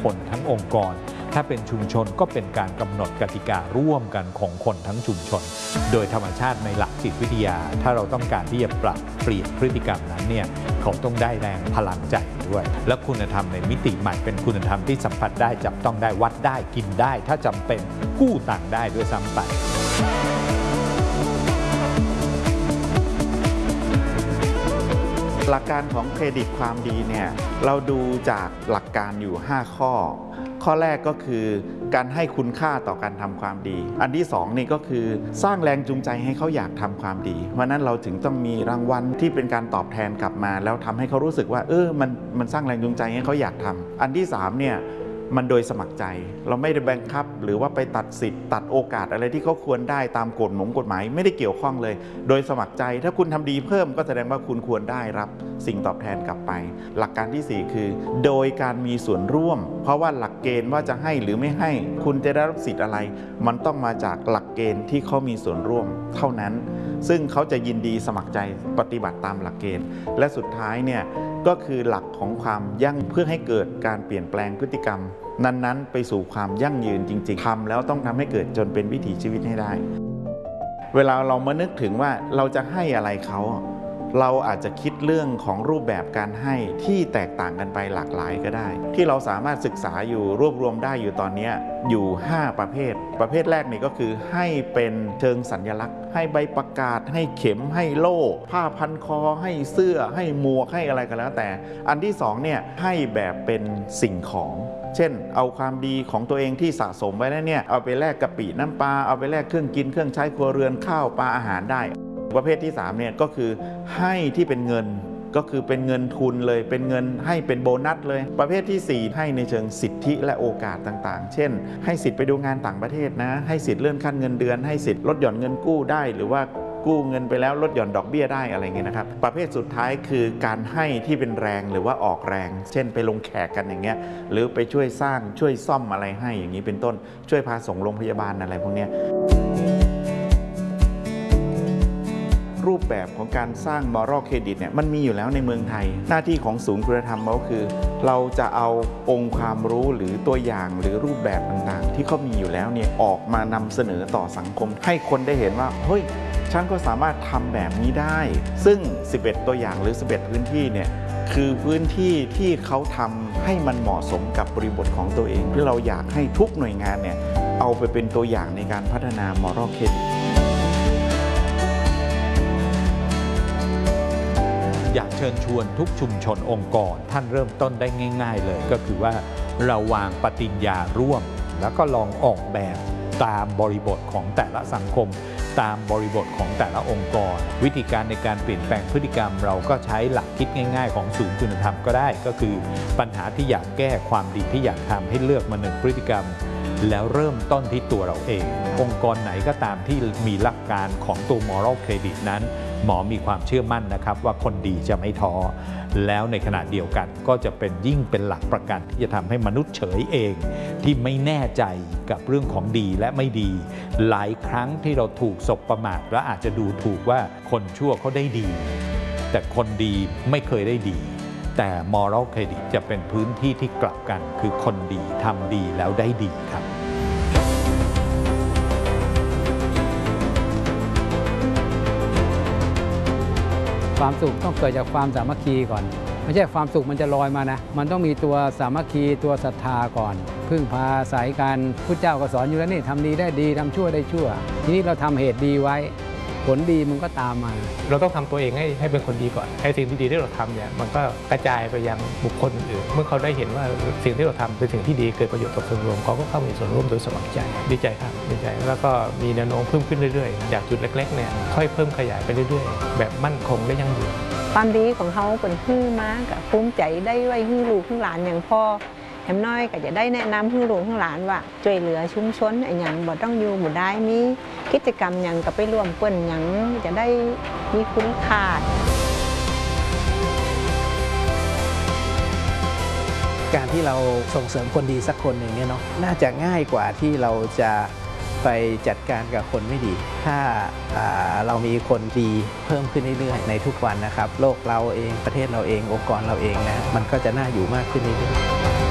คนทั้งองค์กรถ้าเป็นชุมชนก็เป็นการกำหนดกติการ่วมกันของคนทั้งชุมชนโดยธรรมชาติในหลักจิตวิทยาถ้าเราต้องการที่จะปรับเปลี่ยนพฤติกรรมนั้นเนี่ยเขาต้องได้แรงพลังใจด้วยและคุณธรรมในมิติใหม่เป็นคุณธรรมที่สัมผัสได้จับต้องได้วัดได้กินได้ถ้าจำเป็นกู้ตังค์ได้ด้วยซ้ำไปหลักการของเครดิตความดีเนี่ยเราดูจากหลักการอยู่5ข้อแรกก็คือการให้คุณค่าต่อการทำความดีอันที่2นี่ก็คือสร้างแรงจูงใจให้เขาอยากทำความดีเพราะนั้นเราถึงต้องมีรางวัลที่เป็นการตอบแทนกลับมาแล้วทำให้เขารู้สึกว่ามันสร้างแรงจูงใจให้เขาอยากทำอันที่3เนี่ยมันโดยสมัครใจเราไม่ได้บังคับหรือว่าไปตัดสิทธิ์ตัดโอกาสอะไรที่เขาควรได้ตามกฎหมายไม่ได้เกี่ยวข้องเลยโดยสมัครใจถ้าคุณทำดีเพิ่มก็แสดงว่าคุณควรได้รับสิ่งตอบแทนกลับไปหลักการที่4คือโดยการมีส่วนร่วมเพราะว่าหลักเกณฑ์ว่าจะให้หรือไม่ให้คุณจะได้รับสิทธิ์อะไรมันต้องมาจากหลักเกณฑ์ที่เขามีส่วนร่วมเท่านั้นซึ่งเขาจะยินดีสมัครใจปฏิบัติตามหลักเกณฑ์และสุดท้ายเนี่ยก็คือหลักของความยั่งเพื่อให้เกิดการเปลี่ยนแปลงพฤติกรรมนั้นๆไปสู่ความยั่งยืนจริงๆทำแล้วต้องทำให้เกิดจนเป็นวิถีชีวิตให้ได้เวลาเรามานึกถึงว่าเราจะให้อะไรเขาเราอาจจะคิดเรื่องของรูปแบบการให้ที่แตกต่างกันไปหลากหลายก็ได้ที่เราสามารถศึกษาอยู่รวบรวมได้อยู่ตอนนี้อยู่5ประเภทแรกนี่ก็คือให้เป็นเชิงสัญลักษณ์ให้ใบประกาศให้เข็มให้โล่ผ้าพันคอให้เสื้อให้หมวกให้อะไรก็แล้วแต่อันที่2เนี่ยให้แบบเป็นสิ่งของเช่นเอาความดีของตัวเองที่สะสมไว้แล้วเนี่ยเอาไปแลกกะปิน้ำปลาเอาไปแลกเครื่องกินเครื่องใช้ครัวเรือนข้าวปลาอาหารได้ประเภทที่3เนี่ยก็คือให้ที่เป็นเงินก็คือเป็นเงินทุนเลยเป็นเงินให้เป็นโบนัสเลยประเภทที่4ให้ในเชิงสิทธิและโอกาสต่างๆเช่นให้สิทธิ์ไปดูงานต่างประเทศนะให้สิทธิ์เลื่อนขั้นเงินเดือนให้สิทธิ์ลดหย่อนเงินกู้ได้หรือว่ากู้เงินไปแล้วลดหย่อนดอกเบี้ยได้อะไรเงี้ยนะครับประเภทสุดท้ายคือการให้ที่เป็นแรงหรือว่าออกแรงเช่นไปลงแขกกันอย่างเงี้ยหรือไปช่วยสร้างช่วยซ่อมอะไรให้อย่างนี้เป็นต้นช่วยพาส่งโรงพยาบาลอะไรพวกนี้รูปแบบของการสร้าง moral credit เนี่ยมันมีอยู่แล้วในเมืองไทยหน้าที่ของศูนย์คุณธรรมก็คือเราจะเอาองค์ความรู้หรือตัวอย่างหรือรูปแบบต่างๆที่เขามีอยู่แล้วเนี่ยออกมานำเสนอต่อสังคมให้คนได้เห็นว่าเฮ้ยฉันก็สามารถทำแบบนี้ได้ซึ่ง11ตัวอย่างหรือ11พื้นที่เนี่ยคือพื้นที่ที่เขาทำให้มันเหมาะสมกับบริบทของตัวเองที่เราอยากให้ทุกหน่วยงานเนี่ยเอาไปเป็นตัวอย่างในการพัฒนา moral credit อยากเชิญชวนทุกชุมชนองค์กรท่านเริ่มต้นได้ง่ายๆเลยก็คือว่าเราวางปฏิญญาร่วมแล้วก็ลองออกแบบตามบริบทของแต่ละสังคมตามบริบทของแต่ละองค์กรวิธีการในการเปลี่ยนแปลงพฤติกรรมเราก็ใช้หลักคิดง่ายๆของศูนย์คุณธรรมก็ได้ก็คือปัญหาที่อยากแก้ความดีที่อยากทำให้เลือกมา1พฤติกรรมแล้วเริ่มต้นที่ตัวเราเององค์กรไหนก็ตามที่มีหลักการของตัว moral credit นั้นหมอมีความเชื่อมั่นนะครับว่าคนดีจะไม่ท้อแล้วในขณะเดียวกันก็จะเป็นยิ่งเป็นหลักประกันที่จะทำให้มนุษย์เฉยเองที่ไม่แน่ใจกับเรื่องของดีและไม่ดีหลายครั้งที่เราถูกสบประมาทและอาจจะดูถูกว่าคนชั่วเขาได้ดีแต่คนดีไม่เคยได้ดีแต่ moral credit จะเป็นพื้นที่ที่กลับกันคือคนดีทำดีแล้วได้ดีครับความสุขต้องเกิดจากความสามัคคีก่อนไม่ใช่ความสุขมันจะลอยมานะมันต้องมีตัวสามัคคีตัวศรัทธาก่อนพึ่งพาอาศัยกันพุทธเจ้าก็สอนอยู่แล้วนี่ทำดีได้ดีทำชั่วได้ชั่วทีนี้เราทำเหตุดีไว้ผลดีมันก็ตามมาเราต้องทำตัวเองให้เป็นคนดีก่อนให้สิ่งที่ดีที่เราทำเนี่ยมันก็กระจายไปยังบุคคลอื่นเมื่อเขาได้เห็นว่าสิ่งที่เราทำเป็นสิ่งที่ดีเกิดประโยชน์ต่อส่วนรวมเขาก็เข้ามีส่วนร่วมโดยสมัครใจดีใจครับดีใจแล้วก็มีแนวโน้มเพิ่มขึ้นเรื่อยๆจากจุดเล็กๆเนี่ยค่อยเพิ่มขยายไปเรื่อยๆแบบมั่นคงและยั่งยืนความดีของเขาเป็นฮื้อมากกับภูมิใจได้ไว้ฮื้อลูกฮื้อหลานอย่างพ่อแถมน้อยก็จะได้แนะนำฮื้อลูกฮื้อหลานว่าช่วยเหลือชุมชนอย่างบ่ต้องอยู่บ่ได้มีกิจกรรมอย่างกับไปร่วมกันอย่างจะได้มีคุณค่าการที่เราส่งเสริมคนดีสักคนหนึ่งเนี่ยเนาะน่าจะง่ายกว่าที่เราจะไปจัดการกับคนไม่ดีถ้าเรามีคนดีเพิ่มขึ้นเรื่อยๆในทุกวันนะครับโลกเราเองประเทศเราเององค์กรเราเองนะมันก็จะน่าอยู่มากขึ้นเรื่อยๆ